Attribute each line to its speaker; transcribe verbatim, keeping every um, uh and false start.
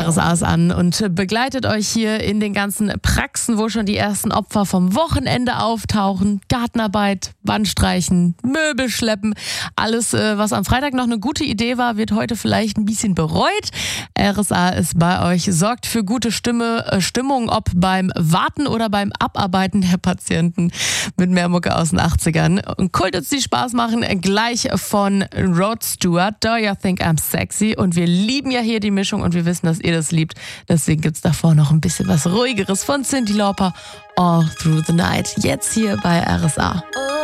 Speaker 1: S A ist an und begleitet euch hier in den ganzen Praxen, wo schon die ersten Opfer vom Wochenende auftauchen. Gartenarbeit, Wandstreichen, Möbel schleppen. Alles, was am Freitag noch eine gute Idee war, wird heute vielleicht ein bisschen bereut. R S A ist bei euch, sorgt für gute Stimme, Stimmung, ob beim Warten oder beim Abarbeiten der Patienten, mit mehr Mucke aus den achtzigern. Und Kult uns die Spaß machen, gleich von Rod Stewart, Do You Think I'm Sexy? Und wir lieben ja hier die Mischung und wir wissen, dass ihr das liebt. Deswegen gibt es davor noch ein bisschen was Ruhigeres von Cyndi Lauper, All Through the Night. Jetzt hier bei R S A.